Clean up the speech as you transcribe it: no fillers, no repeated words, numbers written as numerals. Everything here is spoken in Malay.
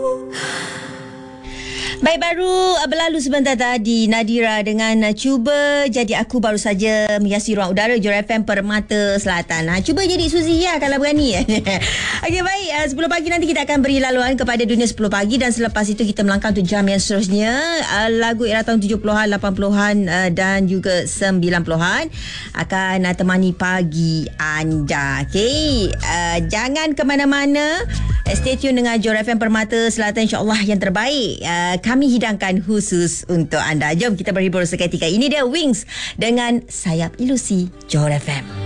Baik, baru berlalu sebentar tadi Nadira dengan Cuba Jadi Aku baru saja menghiasi ruang udara Johor FM Permata Selatan. Cuba jadi Suzy ya kalau berani. Okey, baik, 10 pagi nanti kita akan beri laluan kepada dunia 10 pagi dan selepas itu kita melangkah untuk jam yang seterusnya. Lagu era tahun 70-an, 80-an dan juga 90-an akan temani pagi anda. Okey, jangan ke mana-mana. Stay tune dengan Johor FM Permata Selatan, insya-Allah yang terbaik kami hidangkan khusus untuk anda. Jom kita berhibur seketika. Ini dia Wings dengan Sayap Ilusi Johor FM.